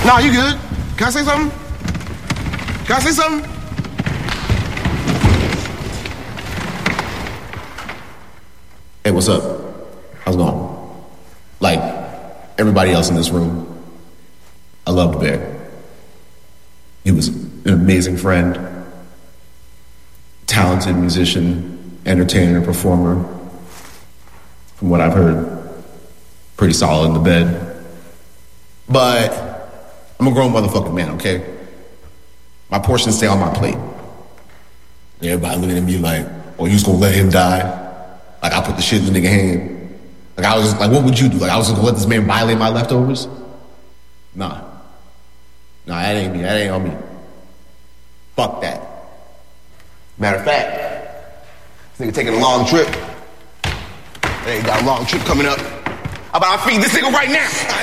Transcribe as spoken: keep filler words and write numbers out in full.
Nah, you good. Can I say something? Can I say something? Hey, what's up? How's it going? Like, everybody else in this room, I loved Bear. He was an amazing friend, talented musician, entertainer, performer. From what I've heard, pretty solid in the bed. But I'm a grown motherfucking man, okay? My portions stay on my plate. And everybody looking at me like, oh, you just gonna let him die? Like, I put the shit in the nigga hand. Like, I was just, like, what would you do? Like, I was just gonna let this man violate my leftovers? Nah. Nah, that ain't me. That ain't on me. Fuck that. Matter of fact, this nigga taking a long trip. Hey, got a long trip coming up. How about I feed this nigga right now?